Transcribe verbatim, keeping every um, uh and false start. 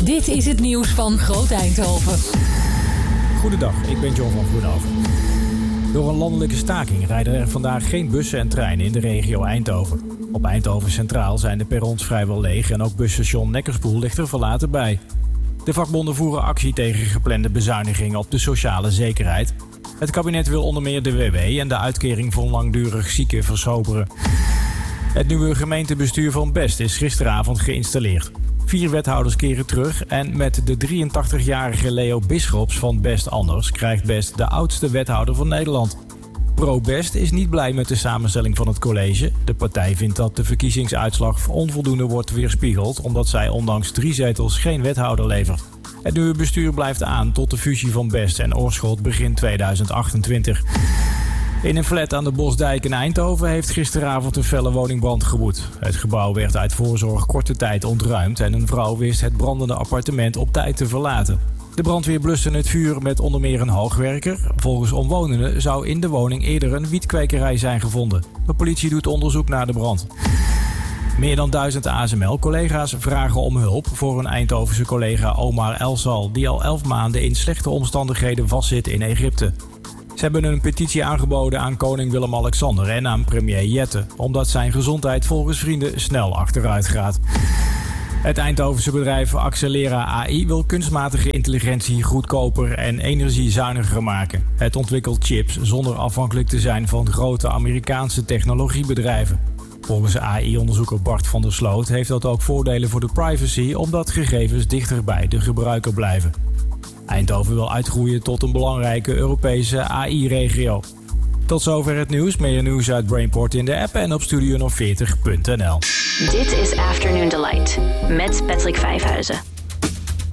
Dit is het nieuws van Groot Eindhoven. Goedendag, ik ben John van Groenhoven. Door een landelijke staking rijden er vandaag geen bussen en treinen in de regio Eindhoven. Op Eindhoven Centraal zijn de perrons vrijwel leeg en ook busstation Neckerspoel ligt er verlaten bij. De vakbonden voeren actie tegen geplande bezuinigingen op de sociale zekerheid. Het kabinet wil onder meer de W W en de uitkering voor langdurig zieken versoberen. Het nieuwe gemeentebestuur van Best is gisteravond geïnstalleerd. Vier wethouders keren terug en met de drieëntachtigjarige Leo Bisschops van Best Anders krijgt Best de oudste wethouder van Nederland. Pro-Best is niet blij met de samenstelling van het college. De partij vindt dat de verkiezingsuitslag onvoldoende wordt weerspiegeld omdat zij ondanks drie zetels geen wethouder levert. Het nieuwe bestuur blijft aan tot de fusie van Best en Oorschot begin tweeduizend achtentwintig. In een flat aan de Bosdijk in Eindhoven heeft gisteravond een felle woningbrand gewoed. Het gebouw werd uit voorzorg korte tijd ontruimd en een vrouw wist het brandende appartement op tijd te verlaten. De brandweer bluste het vuur met onder meer een hoogwerker. Volgens omwonenden zou in de woning eerder een wietkwekerij zijn gevonden. De politie doet onderzoek naar de brand. Meer dan duizend A S M L-collega's vragen om hulp voor een Eindhovense collega Omar Elsal, die al elf maanden in slechte omstandigheden vastzit in Egypte. Ze hebben een petitie aangeboden aan koning Willem-Alexander en aan premier Jette, omdat zijn gezondheid volgens vrienden snel achteruit gaat. Het Eindhovense bedrijf Accelera A I wil kunstmatige intelligentie goedkoper en energiezuiniger maken. Het ontwikkelt chips zonder afhankelijk te zijn van grote Amerikaanse technologiebedrijven. Volgens A I-onderzoeker Bart van der Sloot heeft dat ook voordelen voor de privacy, omdat gegevens dichter bij de gebruiker blijven. Eindhoven wil uitgroeien tot een belangrijke Europese A I-regio. Tot zover het nieuws. Meer nieuws uit Brainport in de app en op studio veertig punt n l. Dit is Afternoon Delight met Patrick Vijfhuizen.